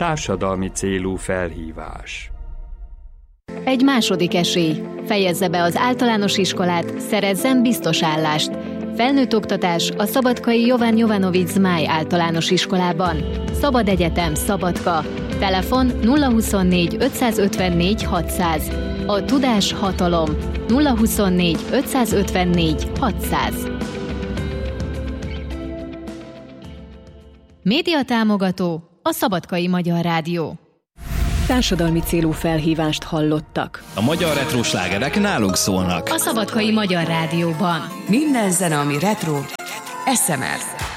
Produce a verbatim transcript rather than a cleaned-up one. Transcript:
Társadalmi célú felhívás. Egy második esély. Fejezze be az általános iskolát, szerezzen biztos állást. Felnőtt oktatás a Szabadkai Jovan Jovanovics Zmáj általános iskolában. Szabad egyetem, Szabadka. Telefon nulla huszonnégy ötszázötvennégy hatszáz. A tudás hatalom. nulla huszonnégy ötszázötvennégy hatszáz. Média támogató a Szabadkai Magyar Rádió. Társadalmi célú felhívást hallottak. A magyar retro slágerek nálunk szólnak. A Szabadkai Magyar Rádióban. Minden zene, ami retro, es em er.